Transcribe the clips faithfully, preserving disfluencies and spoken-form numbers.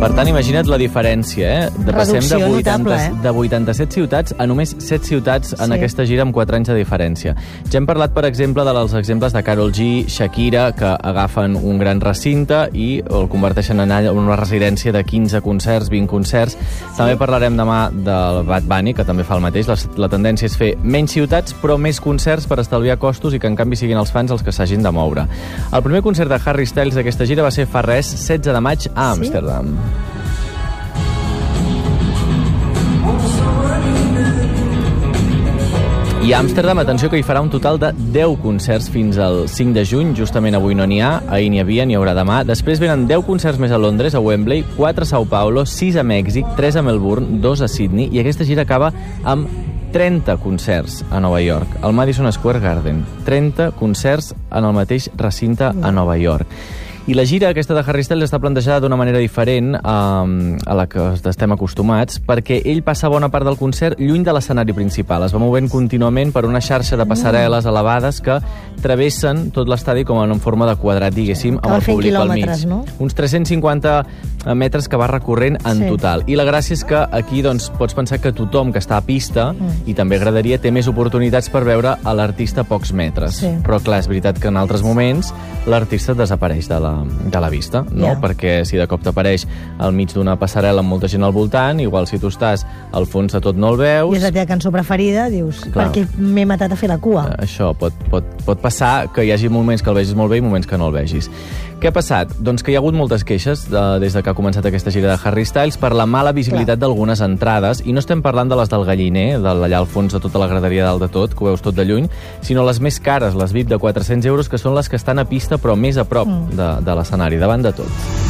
Per tant, imagina't la diferència, eh? De passem de, Reducció vuitanta, notable, eh? de vuitanta-set ciutats a només set ciutats en Sí. aquesta gira amb quatre anys de diferència. Ja hem parlat, per exemple, dels exemples de Karol G, Shakira, que agafen un gran recinte i el converteixen en una residència de quinze concerts, vint concerts. També parlarem demà del Bad Bunny, que també fa el mateix. La, la tendència és fer menys ciutats, però més concerts per estalviar costos i que, en canvi, siguin els fans els que s'hagin de moure. El primer concert de Harry Styles d'aquesta gira va ser fa res, setze de maig, a Amsterdam. I a Amsterdam, atenció, que hi farà un total de deu concerts fins al cinc de juny. Justament avui no n'hi ha, ahir n'hi havia, n'hi haurà demà. Després venen deu concerts més a Londres, a Wembley, quatre a Sao Paulo, sis a Mèxic, tres a Melbourne, dos a Sydney, i aquesta gira acaba amb trenta concerts a Nova York, al Madison Square Garden. trenta concerts en el mateix recinte a Nova York. I la gira aquesta de Harry Styles està plantejada d'una manera diferent um, a la que estem acostumats, perquè ell passa bona part del concert lluny de l'escenari principal. Es va movent contínuament per una xarxa de passarel·les elevades que travessen tot l'estadi com en forma de quadrat, diguéssim, amb el públic al mig. No? Uns tres-cents cinquanta metres que va recorrent en Sí. total. I la gràcia és que aquí doncs, pots pensar que tothom que està a pista, Mm. i també agradaria, té més oportunitats per veure a l'artista a pocs metres. Sí. Però clar, és veritat que en altres moments l'artista desapareix de la, de la vista, no? Ja. Perquè si de cop t'apareix al mig d'una passarel·la amb molta gent al voltant, igual si tu estàs al fons de tot no el veus. I és la teva cançó preferida, dius, Clar. perquè m'he matat a fer la cua. Això pot, pot, pot passar que hi hagi moments que el vegis molt bé i moments que no el vegis. Què ha passat? Doncs que hi ha hagut moltes queixes de, des de que ha començat aquesta gira de Harry Styles per la mala visibilitat d'algunes entrades, i no estem parlant de les del Galliner, de allà al fons de tota la graderia dalt de tot, que ho veus tot de lluny, sinó les més cares, les V I P de quatre-cents euros, que són les que estan a pista però més a prop Mm. de, de l'escenari, davant de tot.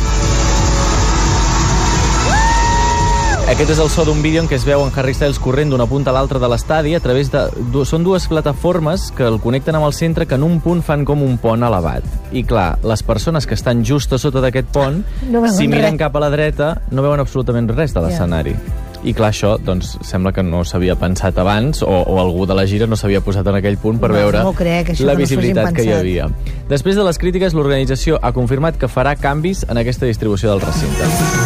Aquest és el so d'un vídeo en què es veu en Harry Styles corrent d'una punta a l'altra de l'estadi a través de... Són dues plataformes que el connecten amb el centre, que en un punt fan com un pont elevat. I clar, les persones que estan just a sota d'aquest pont, No veuen si miren res. cap a la dreta, no veuen absolutament res de l'escenari. I clar, això doncs, sembla que no s'havia pensat abans, o, o algú de la gira no s'havia posat en aquell punt per No, veure no crec, això la que no s'ho hagin visibilitat que hi pensat. havia. Després de les crítiques, l'organització ha confirmat que farà canvis en aquesta distribució del recinte.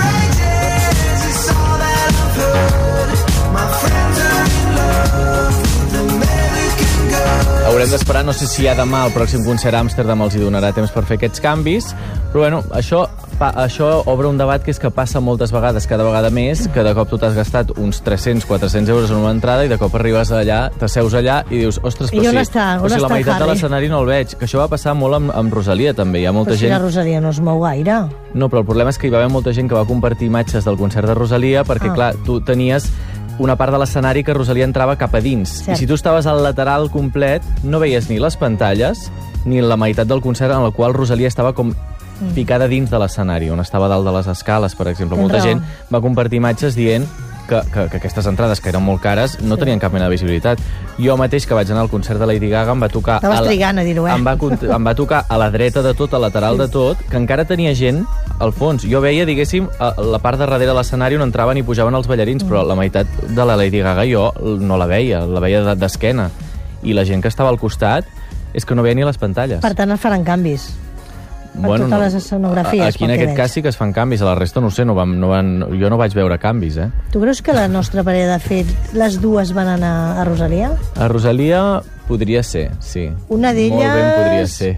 Haurem d'esperar, no sé si ja demà el pròxim concert a Amsterdam els hi donarà temps per fer aquests canvis, però bueno, això, pa, això obre un debat que és que passa moltes vegades, cada vegada més, que de cop tu t'has gastat uns tres-cents quatre-cents euros en una entrada i de cop arribes allà, t'asseus allà i dius, ostres, I però, on si, està? On però si la està el meitat de Harry? l'escenari no el veig, que això va passar molt amb, amb Rosalia també, hi ha molta Però si gent... la Rosalia no es mou gaire. No, però el problema és que hi va haver molta gent que va compartir imatges del concert de Rosalia perquè, Ah. clar, tu tenies una part de l'escenari que Rosalia entrava cap a dins. Cert. I si tu estaves al lateral complet, no veies ni les pantalles ni la meitat del concert en el qual Rosalia estava com picada dins de l'escenari, on estava dalt de les escales, per exemple. Tens Molta raó. gent va compartir imatges dient que, que, que aquestes entrades, que eren molt cares, no Sí. tenien cap mena de visibilitat. Jo mateix, que vaig anar al concert de Lady Gaga, em va tocar... Estaves a la- trigant a dir-ho, eh? Em va, cont- em va tocar a la dreta de tot, a lateral de tot, que encara tenia gent al fons. Jo veia, diguéssim, a la part de darrere de l'escenari on entraven i pujaven els ballarins, Mm. però la meitat de la Lady Gaga jo no la veia, la veia de- d'esquena. I la gent que estava al costat és que no veia ni les pantalles. Per tant, es faran canvis. Per totes les escenografies, Aquí, en pel que aquest veig. cas, sí que es fan canvis. A la resta, no ho sé, no vam, no van, jo no vaig veure canvis, eh? Tu creus que la nostra parella de fet, les dues van anar a Rosalia? A Rosalia podria ser, sí. Una d'elles- Molt ben podria ser.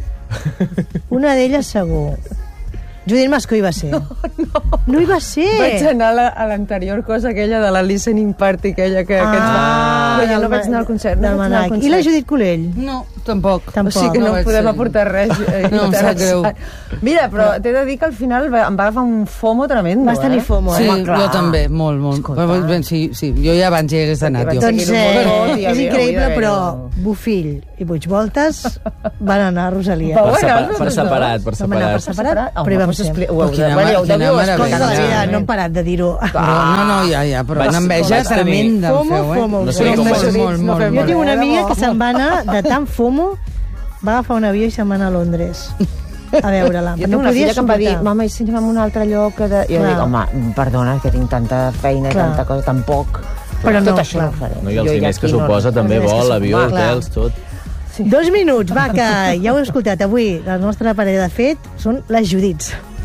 Una d'elles segur. Judit Mascó hi va ser. No, no. No hi va ser. Vaig anar a la- a l'anterior cosa aquella de la listening party, aquella que, Ah, que ens va... Però jo del no vaig anar al concert. No del vaig anar al Manac. concert. I la Judit Colell? No, tampoc. Tampoc. O sigui que no, No vaig podem ser. aportar res. Eh, No, em sap interessant. greu. Mira, però t'he de dir que al final va- em va agafar un FOMO tremendo. Vas tenir eh? FOMO, Sí, eh? Home, clar. jo també, molt, molt. Escolta. Però, ben, sí, sí, jo ja abans hi hagués anat. Perquè Jo. vaig Doncs seguir-ho eh, molt, i és havia- increïble, havia però d'haver-ho. Bufill i Puigvoltes van anar a Rosalia. Va, Per, bueno, sepa els per dos. separat, per Vam anar per separat. separat, Home, però hi vam doncs ser. expli- ho heu de- Quina bueno, ma- ho quina devíeu meravella. Coses de la vida, explicar. no hem parat de dir-ho. Però, no, no, ja, ja, però Vaig- una enveja vaig tenir- tremenda em FOMO, feu, eh? FOMO. No sé FOMO. com molt, es- molt, molt, Jo molt. tinc una amiga Bo. que se'n va anar de tan FOMO, va agafar un avió i se'n va anar a Londres a veure-la. Jo tinc una filla que em va dir, mama, i si anem a un altre lloc? Que de... Jo Clar. dic, home, perdona, que tinc tanta feina i Clar. tanta cosa, tampoc. Però no, Tot això clar. no ho faré. No, i els Jo diners que aquí no- suposa, també, els diners que vol, suposa, avió, clar. hotels, tot. Dos minuts, va, que ja ho heu escoltat avui. La nostra parella de fet són les Judits.